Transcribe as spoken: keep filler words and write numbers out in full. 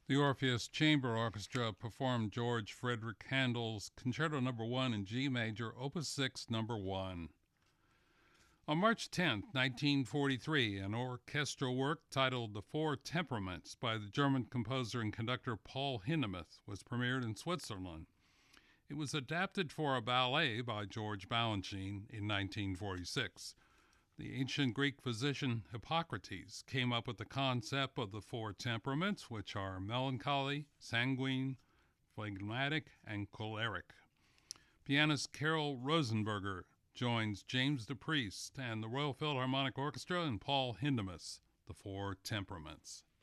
The Orpheus Chamber Orchestra performed George Frederick Handel's Concerto Number one in G Major, Opus six, Number one. On March tenth, nineteen forty-three, an orchestral work titled The Four Temperaments by the German composer and conductor Paul Hindemith was premiered in Switzerland. It was adapted for a ballet by George Balanchine in nineteen forty-six. The ancient Greek physician Hippocrates came up with the concept of the four temperaments, which are melancholy, sanguine, phlegmatic, and choleric. Pianist Carol Rosenberger joins James DePriest and the Royal Philharmonic Orchestra and Paul Hindemith, the Four Temperaments.